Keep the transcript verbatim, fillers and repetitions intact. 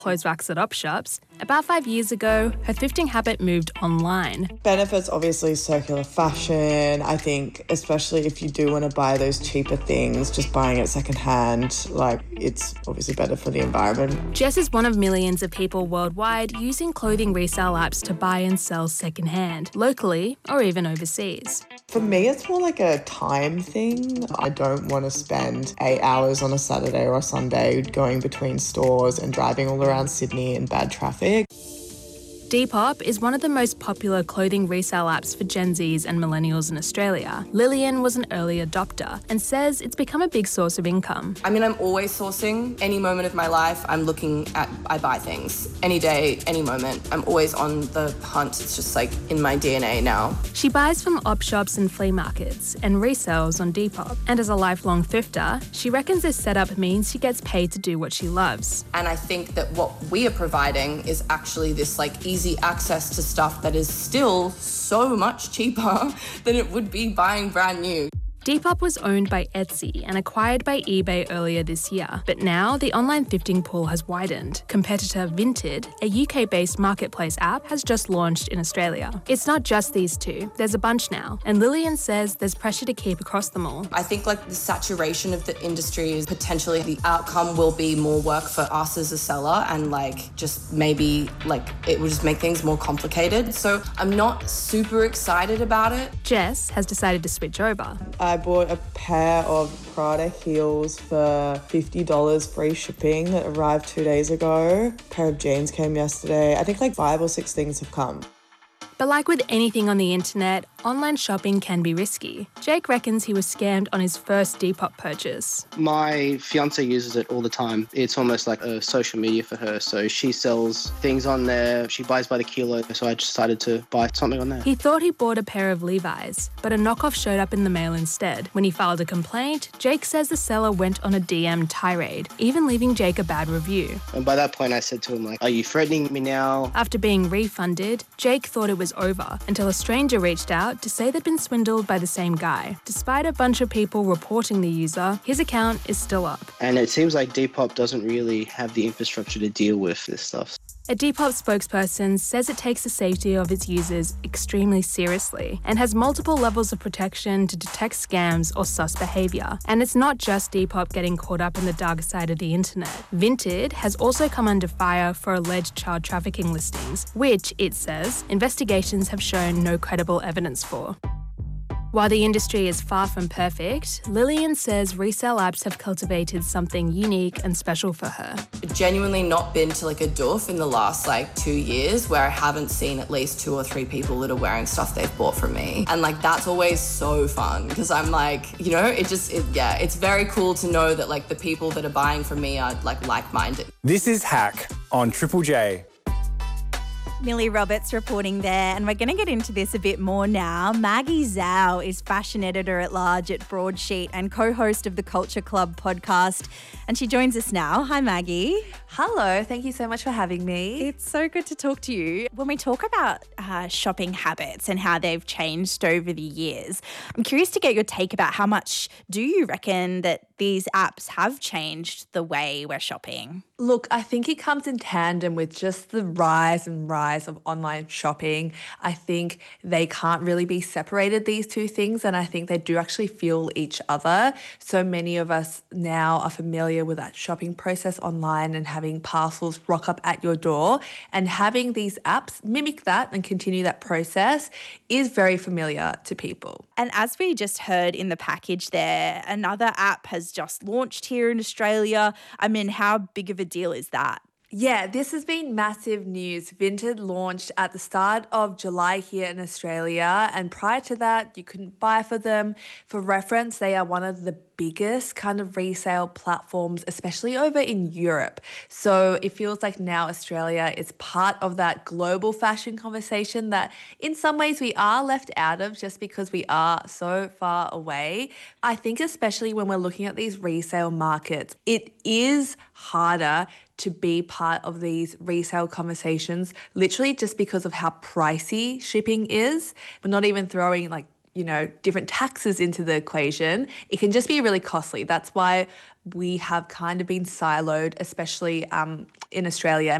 clothes racks at op shops, about five years ago, her thrifting habit moved online. Benefits, obviously, circular fashion. I think especially if you do want to buy those cheaper things, just buying it secondhand, like, it's obviously better for the environment. Jess is one of millions of people worldwide using clothing resale apps to buy and sell secondhand, locally or even overseas. For me, it's more like a time thing. I don't want to spend eight hours on a Saturday or a Sunday going between stores and driving all around Sydney in bad traffic. Depop is one of the most popular clothing resale apps for Gen Zs and millennials in Australia. Lillian was an early adopter and says it's become a big source of income. I mean, I'm always sourcing. Any moment of my life, I'm looking at, I buy things. Any day, any moment. I'm always on the hunt. It's just like in my D N A now. She buys from op shops and flea markets and resells on Depop. And as a lifelong thrifter, she reckons this setup means she gets paid to do what she loves. And I think that what we are providing is actually this like easy access to stuff that is still so much cheaper than it would be buying brand new. Depop was owned by Etsy and acquired by eBay earlier this year, but now the online thrifting pool has widened. Competitor Vinted, a U K-based marketplace app, has just launched in Australia. It's not just these two, there's a bunch now, and Lillian says there's pressure to keep across them all. I think like the saturation of the industry is potentially the outcome will be more work for us as a seller, and like just maybe like it will just make things more complicated. So I'm not super excited about it. Jess has decided to switch over. I bought a pair of Prada heels for fifty dollars free shipping that arrived two days ago. A pair of jeans came yesterday. I think like five or six things have come. But like with anything on the internet, online shopping can be risky. Jake reckons he was scammed on his first Depop purchase. My fiance uses it all the time. It's almost like a social media for her. So she sells things on there. She buys by the kilo. So I decided to buy something on there. He thought he bought a pair of Levi's, but a knockoff showed up in the mail instead. When he filed a complaint, Jake says the seller went on a D M tirade, even leaving Jake a bad review. And by that point, I said to him, like, are you threatening me now? After being refunded, Jake thought it was over until a stranger reached out to say they'd been swindled by the same guy. Despite a bunch of people reporting the user, his account is still up. And it seems like Depop doesn't really have the infrastructure to deal with this stuff. A Depop spokesperson says it takes the safety of its users extremely seriously and has multiple levels of protection to detect scams or sus behaviour. And it's not just Depop getting caught up in the dark side of the internet. Vinted has also come under fire for alleged child trafficking listings, which, it says, investigations have shown no credible evidence for. While the industry is far from perfect, Lillian says resale apps have cultivated something unique and special for her. I've genuinely not been to like a doof in the last like two years where I haven't seen at least two or three people that are wearing stuff they've bought from me. And like that's always so fun because I'm like, you know, it just, it, yeah, it's very cool to know that like the people that are buying from me are like like-minded. This is Hack on Triple J. Millie Roberts reporting there, and we're going to get into this a bit more now. Maggie Zhao is fashion editor at large at Broadsheet and co-host of the Culture Club podcast, and she joins us now. Hi, Maggie. Hello, thank you so much for having me. It's so good to talk to you. When we talk about uh, shopping habits and how they've changed over the years, I'm curious to get your take about how much do you reckon that these apps have changed the way we're shopping? Look, I think it comes in tandem with just the rise and rise of online shopping. I think they can't really be separated, these two things, and I think they do actually fuel each other. So many of us now are familiar with that shopping process online and having parcels rock up at your door, and having these apps mimic that and continue that process is very familiar to people. And as we just heard in the package there, another app has just launched here in Australia. I mean, how big of a deal is that? Yeah, this has been massive news. Vinted launched at the start of July here in Australia, and prior to that, you couldn't buy for them. For reference, they are one of the biggest kind of resale platforms, especially over in Europe. So it feels like now Australia is part of that global fashion conversation that in some ways we are left out of just because we are so far away. I think especially when we're looking at these resale markets, it is harder to be part of these resale conversations, literally just because of how pricey shipping is. We're not even throwing like, you know, different taxes into the equation. It can just be really costly. That's why we have kind of been siloed, especially um, in Australia.